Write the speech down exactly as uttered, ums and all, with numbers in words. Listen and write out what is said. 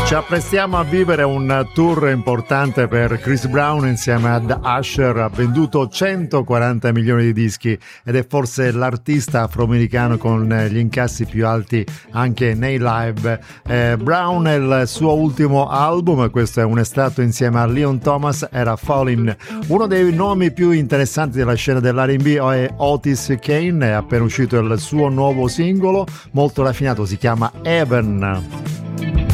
Ci apprestiamo a vivere un tour importante per Chris Brown insieme ad Usher. Ha venduto centoquaranta milioni di dischi ed è forse l'artista afroamericano con gli incassi più alti anche nei live. Eh, Brown è il suo ultimo album, questo è un estratto insieme a Leon Thomas, era Fallin'. Uno dei nomi più interessanti della scena dell'R and B è Otis Kane, è appena uscito il suo nuovo singolo molto raffinato, si chiama Heaven.